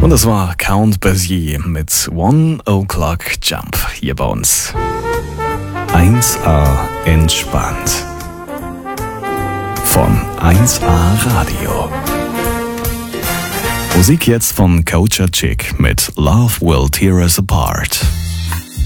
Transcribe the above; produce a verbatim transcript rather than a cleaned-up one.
Und das war Count Basie mit One O'Clock Jump hier bei uns. eins A entspannt. Von eins A Radio. Musik jetzt von Culture Chick mit Love Will Tear Us Apart.